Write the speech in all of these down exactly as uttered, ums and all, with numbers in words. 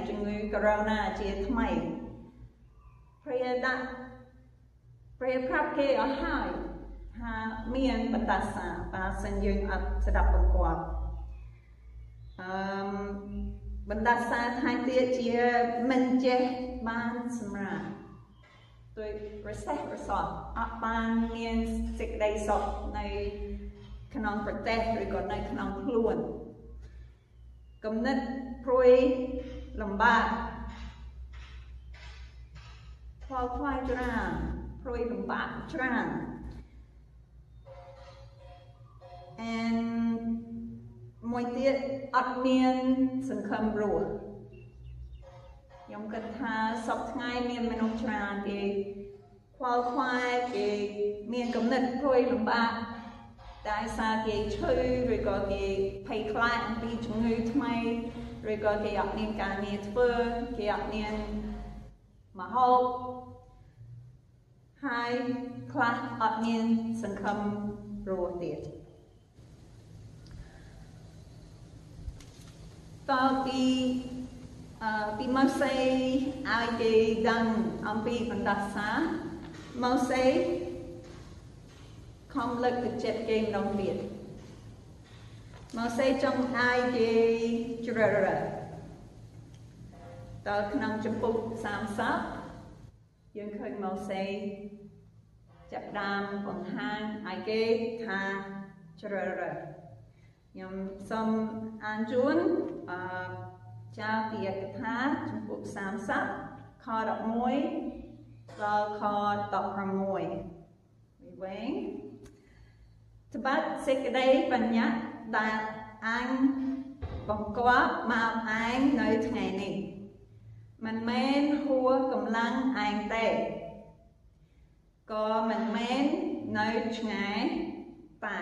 ជំងឺ Corona ជាថ្មីព្រះដាក់ព្រះប្រាប់គេអស់ហើយថាមានបណ្ដាសាបើសិនយើងអត់ស្ដាប់បង្គាប់អឺបណ្ដាសាថែមទៀតជាមិនចេះបានសម្រាប់ដោយប្រសេះប្រសពអត់បានមានសេចក្តីសុខនៅក្នុងប្រទេសឬក៏នៅក្នុងខ្លួនគំនិតព្រួយលំបាកខ្វល់ខ្វាយច្រើនព្រួយលំបាកច្រើន and មួយទៀតអត់មានសង្ឃឹមរស់ខ្ញុំគិតថាសពថ្ងៃមានមនុស្សច្រើនគេខ្វល់ខ្វាយគេមានគំនិតព្រួយលំបាកតែសារគេឈឺឬក៏គេភ័យខ្លាចអំពីជំងឺថ្មីឬក៏គេអត់មានការងារធ្វើគេអត់មានម្ហូបហើយខ្លះអត់មានសង្ឃឹមរស់ទៀតតពីអឺពីម៉ូសេឲ្យគេដឹងអំពីបណ្ដាសាម៉ូសេខំលើកទឹកចិត្តគេម្ដងទៀតម៉ូសេចង់ឲ្យគេជ្រើសរើសតក្នុងចំពុកសាមសិបយើងឃើញម៉ូសេចាប់ដើមបង្ហាញឲ្យគេថាជ្រើសរើសខ្ញុំសូមអានជូនអឺចាពីឯកថាចំពុកសាមសិបខដប់មួយដល់ខដប់ប្រាំមួយវែងត្បិតសេចក្តីបញ្ញត្តិដែលអញបង្គាប់មកឯងនៅថ្ងៃនេះមិនមែនហួសកម្លាំងឯងទេក៏មិនមែននៅឆ្ងាយតែ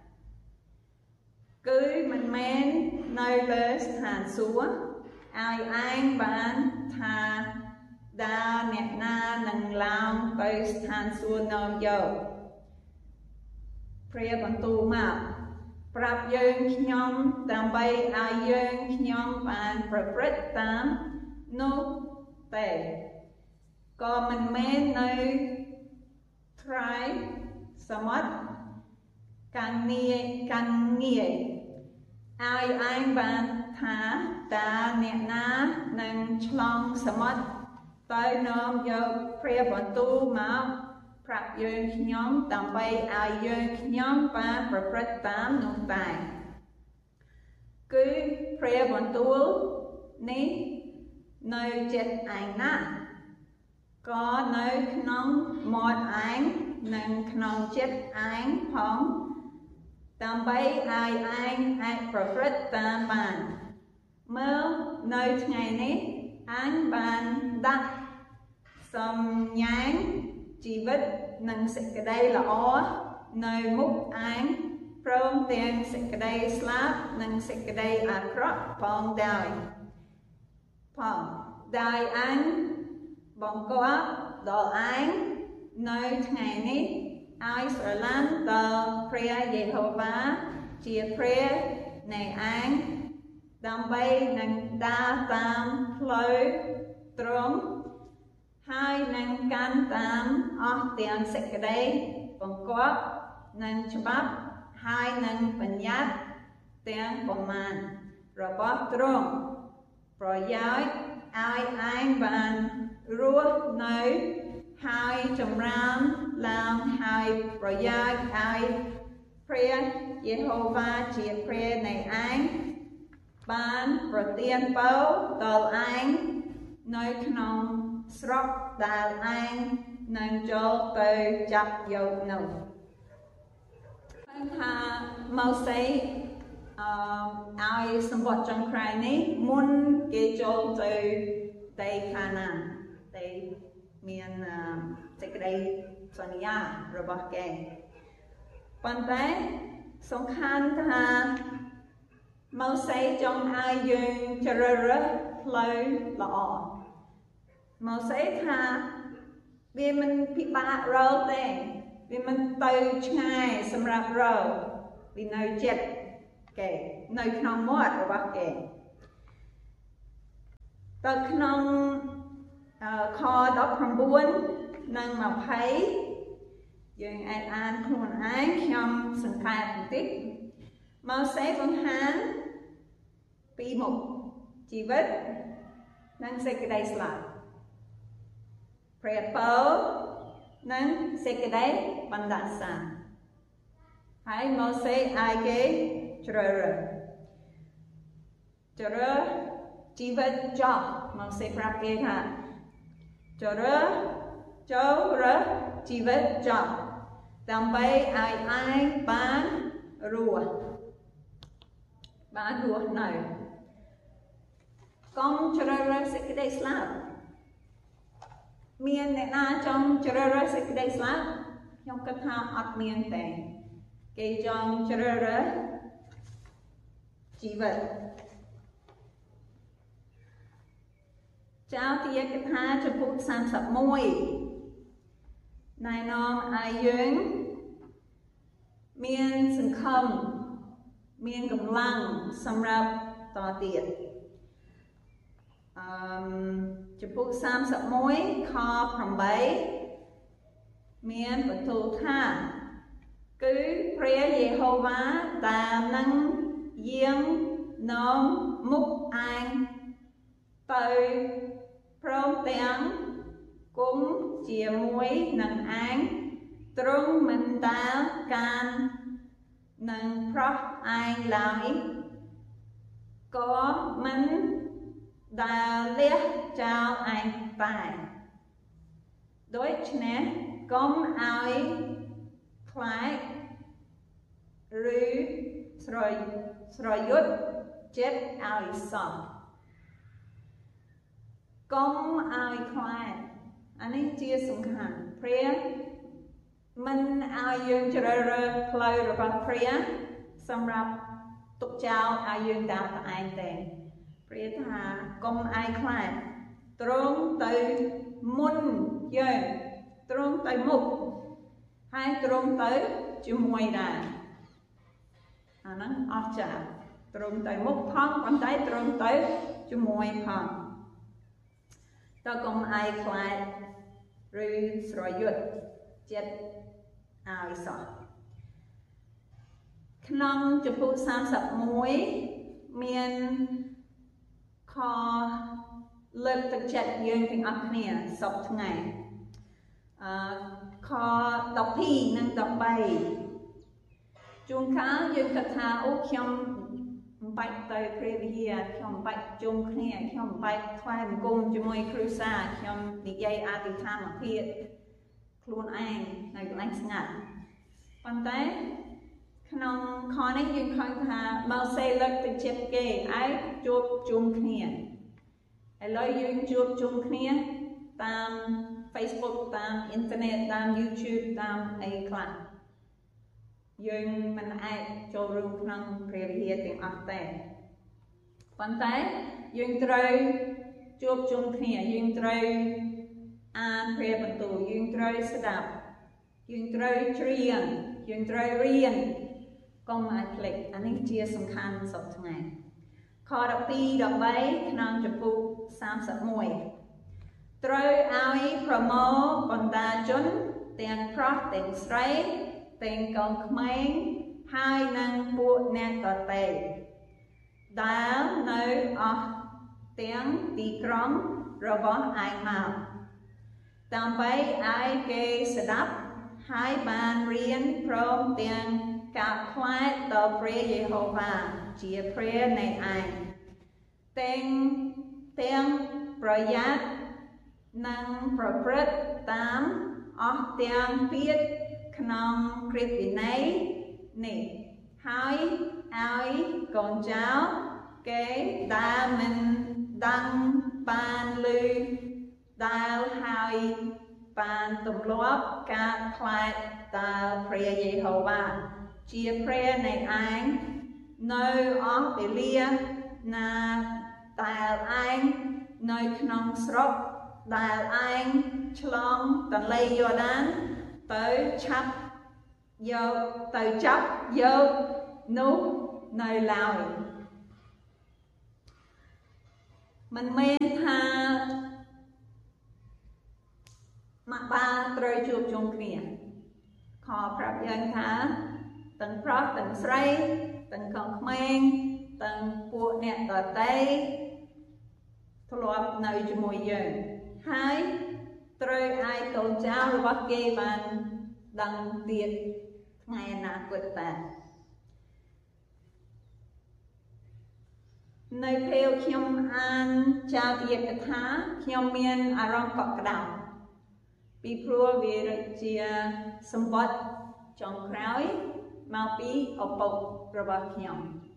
គឺមិនមែននៅលើស្ថានសួគ៌ឲ្យឯងបានថាដើរអ្នកណានឹងឡើងទៅស្ថានសួគ៌នាំយកព្រះបន្ទូលមកប្រាប់យើងខ្ញុំដើម្បីឲ្យយើងខ្ញុំបានប្រព្រឹត្តតាមនោះទេក៏មិនមែននៅត្រៃសមុទ្រកាំងងាយកាំងងាយឲ្យឯងបានថាតើអ្នកណានឹងឆ្លងសមុទ្រទៅនាំយកព្រះបន្ទូលមកប្រាប់យើងខ្ញុំដើម្បីឲ្យយើងខ្ញុំបានប្រព្រឹត្តតាមនោះតែគឺព្រះបន្ទូលនេះនៅចិត្តឯងណាស់ក៏នៅក្នុងមាត់ឯងនិងក្នុងចិត្តឯងផងដើម្បីឲ្យឯងអាចប្រព្រឹត្តតាមបានមើលនៅថ្ងៃនេះអញបានដាក់សំញែងជីវិតនិងសេចក្តីល្អនៅមុខឯងព្រមទាំងសេចក្តីស្លាប់និងសេចក្តីអាក្រក់ផងដែរផងដោយអញបង្គាប់ដល់ឯងនៅថ្ងៃនេះឲ្យស្រឡាញ់ដល់ព្រះយេហូវ៉ាជាព្រះនៃឯងដើម្បីនឹងដើរតាមផ្លូវត្រង់ហើយនឹងកាន់តាមអស់ទាំងសេចក្តីបង្គាប់និងច្បាប់ហើយនឹងបញ្ញត្តិទាំងប្រមាណរបស់ទ្រង់ប្រយោជន៍ឲ្យឯងបានរស់នៅហើយចម្រើនឡើងហើយប្រយោជន៍ឲ្យព្រះយេហូវ៉ាជាព្រះនៃឯងបានប្រទានពរដល់ឯងនៅក្នុងស្រុកដែលឯងនឹងចូលទៅចាប់យកនោះឃើញថាម៉ូសេអឺឲ្យសម្បត្តិចុងក្រោយនេះមុនគេចូលទៅដីខាណានដីមានសេចក្តីសន្យារបស់គេប៉ុន្តែសំខាន់ថាម៉ូសេចង់ឲ្យយើងជ្រើសរើសផ្លូវល្អម៉ូសេថាវាមិនពិបាករកទេវាមិនទៅឆ្ងាយសម្រាប់រកវានៅចិត្តគេនៅក្នុងមាត់របស់គេទៅក្នុងខដប់ប្រាំបួននិងម្ភៃយើងអាចអានខ្លួនឯងខ្ញុំសង្ខេបបន្តិចម៉ូសេបង្ហាញពីមុខជីវិតនិងសេចក្តីស្លាប់ព្រះពរនិងសេចក្តីបណ្ដាសាហើយម៉ូសេឲ្យគេជ្រើសរើសជ្រើសជីវិតចោះម៉ូសេប្រាប់គេថាជ្រើសចូលរើសជីវិតចោះដើម្បីឲ្យឯងបានរស់បានរស់នៅកុំជ្រើសរើសសេចក្តីស្លាប់មានអ្នកណាចង់ជ្រើសរើសសេចក្តីស្លាប់ខ្ញុំគិតថាអត់មានទេគេចង់ជ្រើសរើសជីវិតចៅទាកថាចំពោះសាមសិបមួយណែនាំឲ្យយើងមានសង្ឃឹមមានកម្លាំងសម្រាប់តទៀតអឺចំពោះសាមសិបមួយខប្រាំបីមានបន្ទូលថាគឺព្រះយេហូវ៉ាដែលនឹងយាងនាំមុខឯងទៅព្រមទាំងគង់ជាមួយនឹងឯងទ្រង់មិនដែលកាននឹងប្រោះឯងឡើយក៏មិនដែលលះចោលឯងតែដូច្នេះកុំឲ្យខ្លាចឬស្រយស្រយុទ្ធចិត្តឲ្យសោះកុំឲ្យខ្លាចអានេះជាសំខាន់ព្រះមិនឲ្យយើងជ្រើសរើសផ្លូវរបស់ព្រះសម្រាប់ទុកចោលឲ្យយើងដើរតែឯងទេព្រះថាកុំឲ្យខ្លាចទ្រង់ទៅមុនយើងទ្រង់ទៅមុខហើយទ្រង់ទៅជាមួយដែរអាហ្នឹងអស្ចារ្យទ្រង់ទៅមុខផងប៉ុន្តែទ្រង់ទៅជាមួយផងតើកុំឲ្យខ្លាចឬស្រយុទ្ធចិត្តឲ្យសោះក្នុងចំពោះសាមសិបមួយមានខលើកទឹកចិត្តយើងទាំងអស់គ្នាសពថ្ងៃអឺខដប់ពីរនិងដប់បីជួនកាលយើងគិតថាអូខ្ញុំមិនបាច់ទៅព្រះវិហារខ្ញុំមិនបាច់ជុំគ្នាខ្ញុំមិនបាច់ថ្វាយបង្គំជាមួយគ្រួសារខ្ញុំនិយាយអធិដ្ឋានភាពខ្លួនឯងនៅកន្លែងស្ងាត់ប៉ុន្តែក្នុងខនេះយើងឃើញថាម៉ូសេលើកទឹកចិត្តគេឲ្យជួបជុំគ្នាឥឡូវយើងជួបជុំគ្នាតាម Facebook តាមអ៊ីនធឺណិតតាម YouTube តាមអីខ្លះយើងមិនអាចចូលរួមក្នុងព្រះវិហារទាំងអស់ទេប៉ុន្តែយើងត្រូវជួបជុំគ្នាយើងត្រូវអានព្រះបន្ទូលយើងត្រូវស្ដាប់យើងត្រូវច្រៀងយើងត្រូវរៀនកុំឲ្យភ្លេចអានេះជាសំខាន់សពថ្ងៃខដប់ពីរដប់បីក្នុងចំពោះសាមសិបមួយត្រូវឲ្យប្រមូលបណ្ដាជនទាំងប្រុសទាំងស្រីទាំងកូនក្មេងហើយនឹងពួកអ្នកដទៃដែលនៅអស់ទាំងទីក្រុងរបស់ឯងមកដើម្បីឲ្យគេស្ដាប់ហើយបានរៀនព្រមទាំងការខ្លាចដល់ព្រះយេហូវ៉ាជាព្រះនៃឯងទាំងទាំងប្រយ័ត្ននិងប្រព្រឹត្តតាមអស់ទាំងពាក្យក្នុងក្រឹតវិន័យនេះហើយឲ្យកូនចៅគេដែលមិនដឹងបានឮដែលហើយបានទម្លាប់ការខ្លាចដល់ព្រះយេហូវ៉ាជាព្រះនៃឯងនៅអស់វេលាណាដែលឯងនៅក្នុងស្រុកដែលឯងឆ្លងទន្លេយ៉ូដានទៅឆាប់យកទៅចាប់យកនោះនៅឡើយមិនមែនថាត្រូវជួបជុំគ្នាខប្រាប់យើងថាទាំងប្រុសទាំងស្រីទាំងកូនក្មេងទាំងពួកអ្នកដទៃធ្លាប់នៅជាមួយយើងហើយត្រូវឲ្យកូនចៅរបស់គេបានដឹងទៀតថ្ងៃអនាគតតានៅពេលខ្ញុំអានចាវវិកថាខ្ញុំមានអារម្មណ៍កក់ក្ដៅពីព្រោះវាជាសម្បត្តិចុងក្រោយមកពីឪពុករបស់ខ្ញុំ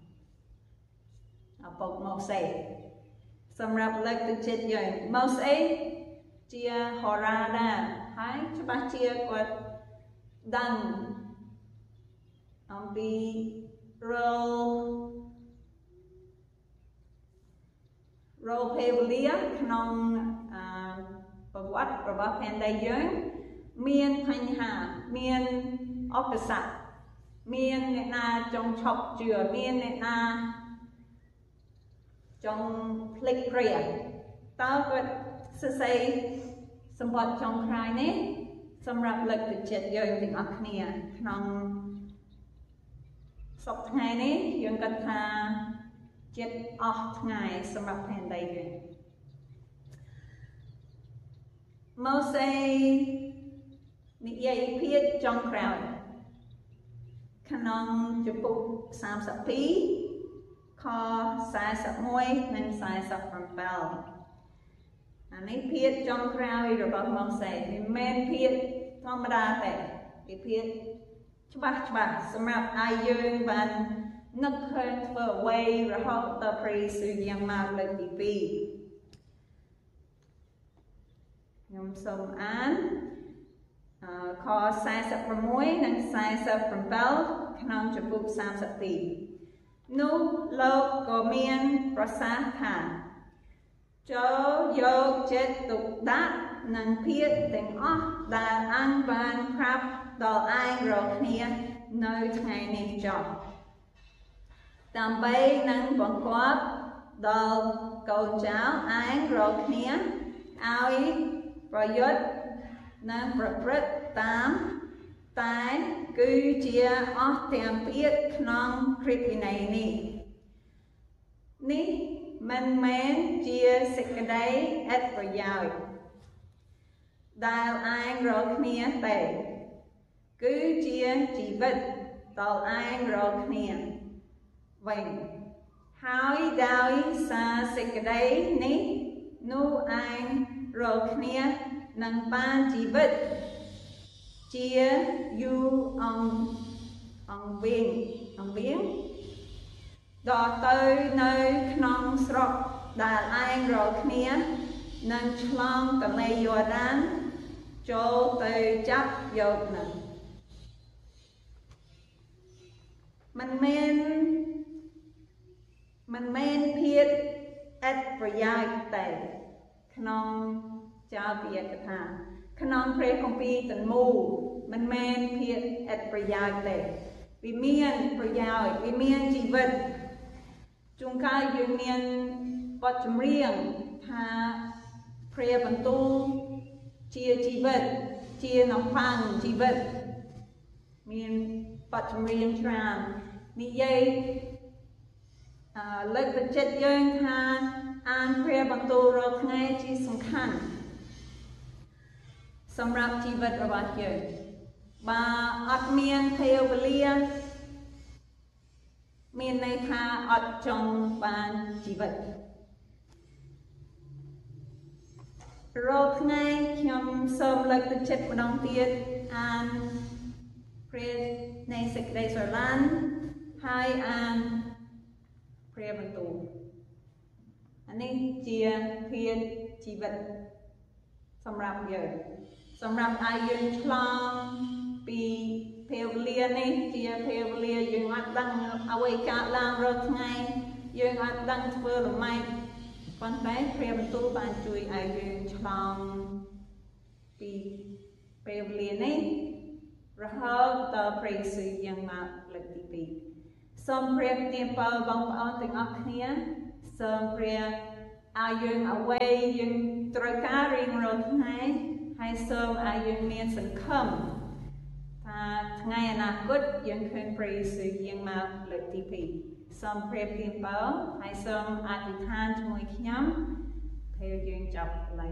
ឪពុកម៉ូសេសម្រាប់លើកទឹកចិត្តយើងម៉ូសេជាហោរាដែរហើយច្បាស់ជាគាត់ដឹងអំពីរលរលពេលវេលាក្នុងប្រវត្តិរបស់ផែនដីយើងមានបញ្ហាមានឧបសគ្គមានអ្នកណាចង់ឈប់ជឿមានអ្នកណាចង់ភ្លេចព្រះតើគាត់សរសេរសម្បត្តិចុងក្រោយនេះសម្រាប់លើកទឹកចិត្តយើងទាំងអស់គ្នាក្នុងសប្តាហ៍ថ្ងៃនេះយើងគិតថាចិត្តអស់ថ្ងៃសម្រាប់ផែនដីយើងម៉ូសេនិយាយភាគចុងក្រោយក្នុងជំពូកសាមសិបពីរខសែសិបមួយនិងសែសិបប្រាំអានេះភាគចុងក្រោយរបស់ម៉ូសេមិនមែនភាគធម្មតាទេវាភាគច្បាស់ច្បាស់សម្រាប់ឲ្យយើងបាននឹកឃើញធ្វើអ្វីរហូតដល់ព្រះយេស៊ូវយាងមកលើកទីពីរខ្ញុំសូមអានខសែសិបប្រាំមួយនិងសែសិបប្រាំbảyក្នុងជំពូកសាមសិបពីរនោះលោកក៏មានប្រសាសន៍ថាចូលយកចិត្តទុកដាក់និងភាពទាំងអស់ដែលអញបានប្រាប់ដល់ឯងរាល់គ្នានៅថ្ងៃនេះចុះដើម្បីនឹងបង្គាប់ដល់កូនចៅឯងរាល់គ្នាឲ្យប្រយុទ្ធនិងប្រព្រឹត្តតាមតែគឺជាអស់ទាំងពាក្យក្នុងព្រះវិន័យនេះនេះមិនមែនជាសេចក្តីឥតប្រយោជន៍ដែលឯងរាល់គ្នាទេគឺជាជីវិតដល់ឯងរាល់គ្នាវិញហើយដោយសារសេចក្តីនេះនោះឯងរាល់គ្នានឹងបានជីវិតជាយូរអង្អង្វែងអង្វែងដល់ទៅនៅក្នុងស្រុកដែលឯងរាល់គ្នានឹងឆ្លងទន្លេយូដានចូលទៅចាប់យកនឹងមិនមែនមិនមែនភាពឥតប្រយោជន៍តែក្នុងចាវវិកថាក្នុងព្រះគម្ពីរទាំងមូលមិនមែនភាពឥតប្រយោជន៍ទេវាមានប្រយោជន៍វាមានជីវិតជួនកាលយើងមានបទចម្រៀងថាព្រះបន្ទូលជាជីវិតជានំប៉័ងជីវិតមានបទចម្រៀងច្រើននិយាយលើកទឹកចិត្តយើងថាអានព្រះបន្ទូលរាល់ថ្ងៃជាសំខាន់សម្រាប់ជីវិតរបស់យើងបើអត់មានពេលវេលាមានន័យថាអត់ចង់បានជីវិតរាល់ថ្ងៃខ្ញុំសូមលើកទឹកចិត្តម្ដងទៀតអានព្រះនៃសេចក្តីស្រឡាញ់ហើយអានព្រះបន្ទូលអានេះជាភាពជីវិតសម្រាប់យើងសម្រាប់ឲ្យយើងឆ្លងពីពេលវេលានេះជាពេលវេលាយើងអត់ដឹងអ្វីកើតឡើងរាល់ថ្ងៃយើងអត់ដឹងធ្វើល្មិចប៉ុន្តែព្រះបន្ទូលបានជួយឲ្យយើងឆ្លងពីពេលវេលានេះរហូតដល់ព្រះយេស៊ូវយាងមកលើកទីពីរសូមព្រះទានពរបងប្អូនទាំងអស់គ្នាសូមព្រះឲ្យយើងអ្វីយើងត្រូវការរៀងរាល់ថ្ងៃហើយសូមឲ្យយើងមានសង្ឃឹមថាថ្ងៃអនាគតយើងឃើញព្រះយេស៊ូវយាងមកលើកទីពីរសូមប្រៀបធៀបបើហើយសូមអធិដ្ឋានជាមួយខ្ញុំពេលយើងចប់ឡើ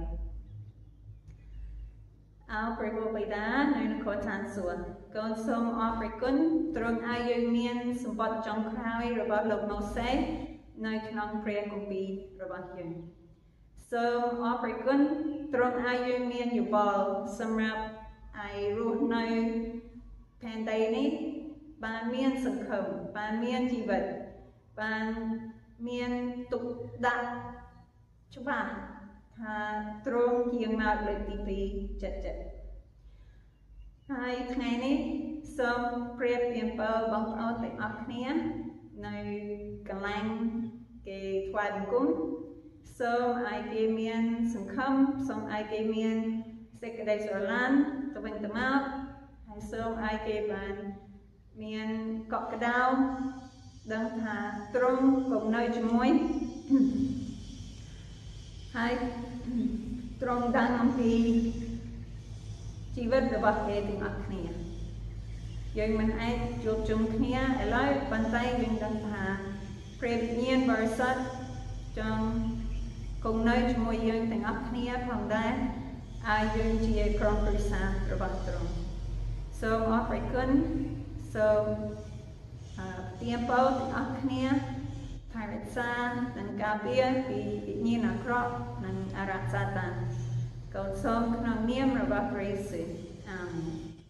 យអោព្រះបិតានៅនគរឋានសួគ៌កូនសូមអរព្រះគុណទ្រង់ឲ្យយើងមានសម្បត្តិចុងក្រោយរបស់លោកម៉ូសេនៅក្នុងព្រះគម្ពីររបស់យើងសូមអរព្រះគុណទ្រង់ឲ្យយើងមានយោបល់សម្រាប់ឲ្យរស់នៅផែនដីនេះបានមានសង្ឃឹមបានមានជីវិតបានមានទុកដាក់ច្បាស់ថាទ្រង់យាងមកលើកទីពីរចិត្តចិត្តហើយថ្ងៃនេះសូមប្រៀបធៀបបងប្អូនទាំងអស់គ្នានៅកន្លែងគេថ្វាយបង្គំសូមឲ្យគេមានសង្ឃឹមសូមឲ្យគេមានសេចក្តីស្រឡាញ់ទៅវិញទៅមកហើយសូមឲ្យគេបានមានកក់ក្ដៅដឹងថាទ្រង់គង់នៅជាមួយហើយទ្រង់ដឹងអំពីជីវិតរបស់គេទាំងអស់គ្នាយើងមិនអាចជួបជុំគ្នាឥឡូវប៉ុន្តែយើងដឹងថាព្រះវិញ្ញាណបរិសុទ្ធចង់គង់នៅជាមួយយើងទាំងអស់គ្នាផងដែរឲ្យយើងជាក្រុមគ្រួសាររបស់ទ្រង់សូមអរព្រះគុណសូមទានពរទាំងអស់គ្នាថែរក្សានិងការពារពីវិញ្ញាណអាក្រក់និងអារក្សសាតានកូនសូមក្នុងនាមរបស់ព្រះយេស៊ូវអាមែន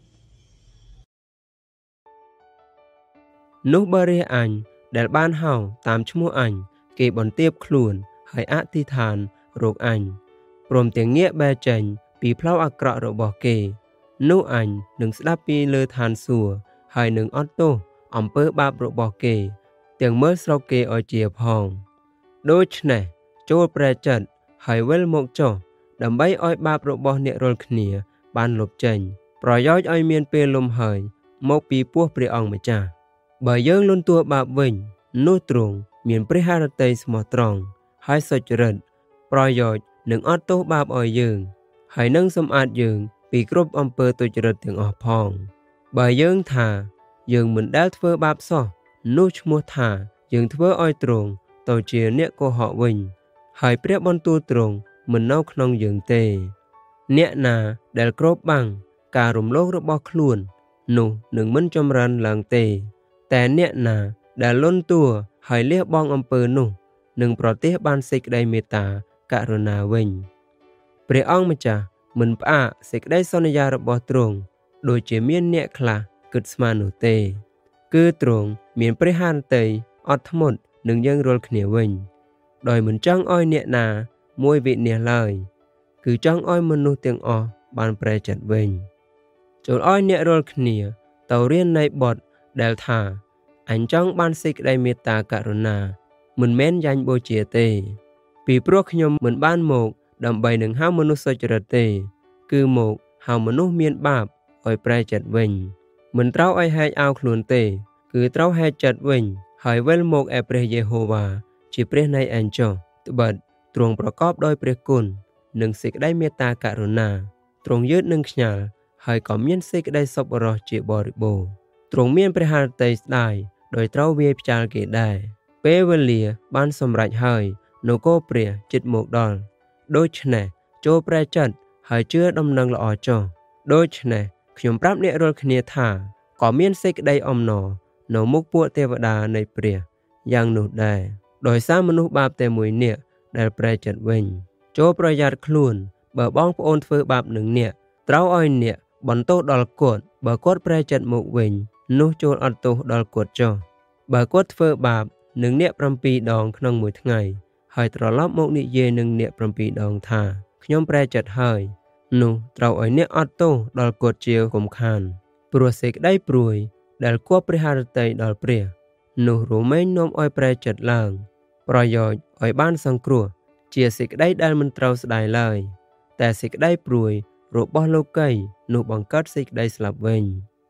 នោះបើរាអញដែលបានហៅតាមឈ្មោះអញគេបន្ទាបខ្លួនហើយអធិដ្ឋានរកអញព្រមទាំងងាកបែរចេញពីផ្លូវអាក្រក់របស់គេនោះអញនឹងស្ដាប់ពីលើឋានសួគ៌ហើយនឹងអត់ទោសអំពើបាបរបស់គេទាំងមើលស្រុកគេឲ្យជាផងដូច្នេះចូលប្រែចិត្តហើយវិលមកចុះដើម្បីឲ្យបាបរបស់អ្នករាល់គ្នាបានលុបចេញប្រយោជន៍ឲ្យមានពេលលំហើយមកពីពោះព្រះអង្គម្ចាស់បើយើងលន់តួបាបវិញនោះទ្រង់មានព្រះハរតីស្មោះត្រង់ហើយសុចរិតប្រយោជន៍នឹងអត់ទោសបាបឲ្យយើងហើយនឹងសម្អាតយើងពីគ្រប់អំពើទុច្ចរិតទាំងអស់ផងបើយើងថាយើងមិនដែលធ្វើបាបសោះនោះឈ្មោះថាយើងធ្វើឲ្យទ្រង់ទៅជាអ្នកកុហកវិញហើយព្រះបន្ទូលទ្រង់មិននៅក្នុងយើងទេអ្នកណាដែលគ្របបាំងការរំលោភរបស់ខ្លួននោះនឹងមិនចម្រើនឡើងទេតែអ្នកណាដែលលន់តួហើយលះបង់អំពើនោះនឹងប្រទះបានសេចក្តីមេត្តាករុណាវិញព្រះអង្គម្ចាស់មិនផ្អាកសេចក្តីសន្យារបស់ទ្រង់ដូចជាមានអ្នកខ្លះគិតស្មាននោះទេគឺទ្រង់មានព្រះハរតីអត់ធ្មត់នឹងយើងរាល់គ្នាវិញដោយមិនចង់ឲ្យអ្នកណាមួយវិនាសឡើយគឺចង់ឲ្យមនុស្សទាំងអស់បានប្រែចិត្តវិញចូលឲ្យអ្នករាល់គ្នាទៅរៀននៃបទដែលថាអញចង់បានសេចក្តីមេត្តាករុណាមិនមែនយ៉ាញ់បូជាទេពីព្រោះខ្ញុំមិនបានមកដើម្បីនឹងហៅមនុស្សសុចរិតទេគឺមកហៅមនុស្សមានបាបឲ្យប្រែចិត្តវិញមិនត្រូវឲ្យហែកអោខ្លួនទេគឺត្រូវហែកចិត្តវិញហើយវិលមកឯព្រះយេហូវ៉ាជាព្រះនៃអញចុះត្បិតទ្រង់ប្រកបដោយព្រះគុណនិងសេចក្តីមេត្តាករុណាទ្រង់យឺតនឹងខ្ញាល់ហើយក៏មានសេចក្តីសប្បុរសជាបរិបូរណ៍ទ្រង់មានព្រះハរតីស្ដាយដោយត្រូវវាយផ្ចាល់គេដែរពេលវេលាបានសម្រេចហើយនគរព្រះជិតមកដល់ដូច្នេះចូលប្រែចិត្តហើយជឿដំណឹងល្អចុះដូច្នេះខ្ញុំប្រាប់អ្នករាល់គ្នាថាក៏មានសេចក្តីអំណរនៅមុខពួកទេវតានៃព្រះយ៉ាងនោះដែរដោយសារមនុស្សបាបតែមួយនាក់ដែលប្រែចិត្តវិញចូលប្រយ័ត្នខ្លួនបើបងប្អូនធ្វើបាបនឹងអ្នកត្រូវឲ្យអ្នកបន្ទោសដល់គាត់បើគាត់ប្រែចិត្តមកវិញនោះចូលអត់ទោសដល់គាត់ចុះបើគាត់ធ្វើបាបនឹងអ្នកប្រាំពីរដងក្នុងមួយថ្ងៃហើយត្រឡប់មកនិយាយនឹងអ្នកប្រាំពីរដងថាខ្ញុំប្រែចិត្តហើយនោះត្រូវឲ្យអ្នកអត់ទោសដល់គាត់ជាកុំខានព្រោះសេចក្តីព្រួយដែលគប់ព្រះハរតីដល់ព្រះនោះរមែងនាំឲ្យប្រែចិត្តឡើងប្រយោជន៍ឲ្យបានសង្គ្រោះជាសេចក្តីដែលមិនត្រូវស្ដាយឡើយតែសេចក្តីព្រួយរបស់លោកីនោះបង្កើតសេចក្តីស្លាប់វិញ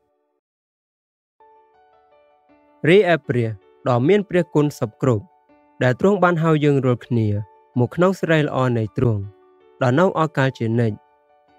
រីឯព្រះដ៏មានព្រះគុណសពគ្រប់ដែលទ្រង់បានហៅយើងរាល់គ្នាមកក្នុងសេរីល្អនៃទ្រង់ដល់នៅអកាលជានិច្ច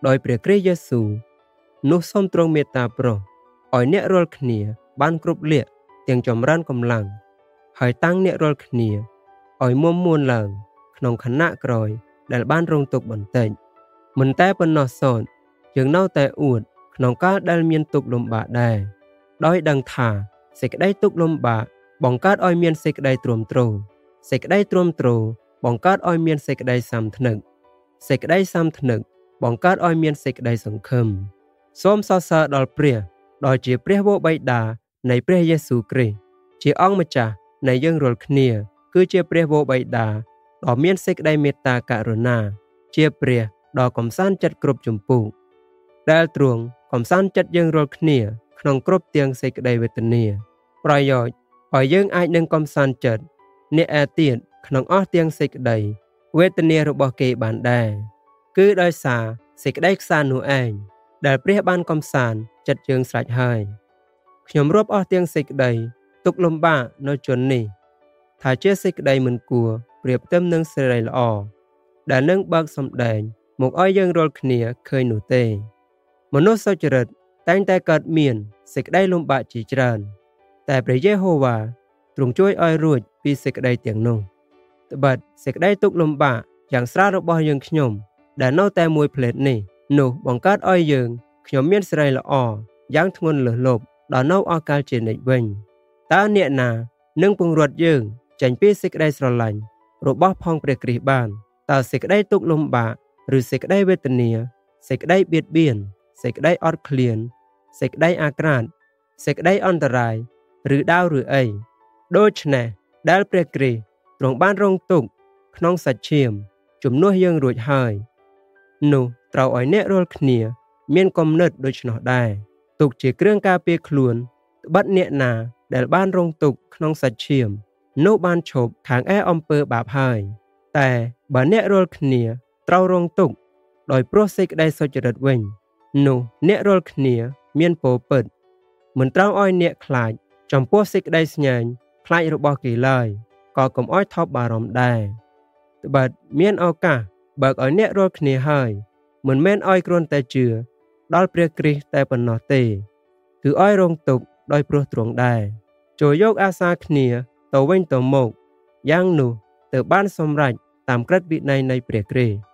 ដោយព្រះគ្រីស្ទយេស៊ូវនោះសូមទ្រង់មេត្តាប្រោសឲ្យអ្នករាល់គ្នាបានគ្រប់លក្ខទាំងចម្រើនកម្លាំងហើយតាំងអ្នករាល់គ្នាឲ្យមុំមួនឡើងក្នុងខណៈក្រោយដែលបានរងទុក្ខបន្តិចមិនតែប៉ុណ្ណោះសោតយើងនៅតែអួតក្នុងកាលដែលមានទុក្ខលំបាកដែរដោយដឹងថាសេចក្តីទុក្ខលំបាកបង្កើតឲ្យមានសេចក្តីទ្រាំទ្រសេចក្តីទ្រាំទ្របង្កើតឲ្យមានសេចក្តីសាមធ្នឹកសេចក្តីសាមធ្នឹកបង្កើតឲ្យមានសេចក្តីសង្ឃឹមសូមសរសើរដល់ព្រះដោយជាព្រះវរបិតានៃព្រះយេស៊ូវគ្រីស្ទជាអង្គម្ចាស់នៃយើងរាល់គ្នាគឺជាព្រះវរបិតាដ៏មានសេចក្តីមេត្តាករុណាជាព្រះដ៏កំសាន្តចិត្តគ្រប់ជំពូកដែលទ្រង់កំសាន្តចិត្តយើងរាល់គ្នាក្នុងគ្រប់ទាំងសេចក្តីវេទនាប្រយោជន៍ឲ្យយើងអាចនឹងកំសាន្តចិត្តអ្នកឯទៀតក្នុងអស់ទាំងសេចក្តីវេទនារបស់គេបានដែរគឺដោយសារសេចក្តីខ្សាន្តនោះឯងដែលព្រះបានកំសាន្តចិត្តយើងស្រេចហើយខ្ញុំរាប់អស់ទាំងសេចក្តីទុក្ខលំបាកនៅជន់នេះថាជាសេចក្តីមិនគួរប្រៀបផ្ទឹមនឹងសេរីល្អដែលនឹងបើកសម្ដែងមកឲ្យយើងរាល់គ្នាឃើញនោះទេមនុស្សសុចរិតតែងតែកើតមានសេចក្តីលំបាកជាច្រើនតែព្រះយេហូវ៉ាទ្រង់ជួយឲ្យរួចពីសេចក្តីទាំងនោះត្បិតសេចក្តីទុក្ខលំបាកយ៉ាងស្រាលរបស់យើងខ្ញុំដែលនៅតែមួយផ្លេតនេះនោះបង្កើតឲ្យយើងខ្ញុំមានសេរីល្អយ៉ាងធ្ងន់លើសលប់ដល់នៅអកាលជានិច្ចវិញតើអ្នកណានឹងពង្រត់យើងចេញពីសេចក្តីស្រឡាញ់របស់ផងព្រះគ្រីស្ទបានតើសេចក្តីទុក្ខលំបាកឬសេចក្តីវេទនាសេចក្តីបៀតបៀនសេចក្តីអត់ឃ្លានសេចក្តីអាក្រាតសេចក្តីអន្តរាយឬដាវឬអីដូច្នេះដែលព្រះគ្រីស្ទទ្រង់បានរងទុក្ខក្នុងសាច់ឈាមជំនួសយើងរួចហើយនោះត្រូវឲ្យអ្នករាល់គ្នាមានគំនិតដូច្នោះដែរទុកជាគ្រឿងការពារខ្លួនត្បិតអ្នកណាដែលបានរងទុក្ខក្នុងសាច់ឈាមនោះបានឈប់ខាងឯអំពើបាបហើយតែបើអ្នករាល់គ្នាត្រូវរងទុក្ខដោយព្រោះសេចក្តីសុចរិតវិញនោះអ្នករាល់គ្នាមានពរពិតមិនត្រូវឲ្យអ្នកខ្លាចចំពោះសេចក្តីស្ញែងខ្លាចរបស់គេឡើយក៏កុំឲ្យថប់បារម្ភដែរត្បិតមានឱកាសបើកឲ្យអ្នករាល់គ្នាហើយមិនមែនឲ្យគ្រាន់តែជឿដល់ព្រះគ្រីស្ទតែប៉ុណ្ណោះទេគឺឲ្យរងទុក្ខដោយព្រោះទ្រង់ដែរចូលយកអាសាគ្នាទៅវិញទៅមកយ៉ាងនោះទើបបានសម្រេចតាមក្រឹតវិន័យនៃព្រះគ្រីស្ទ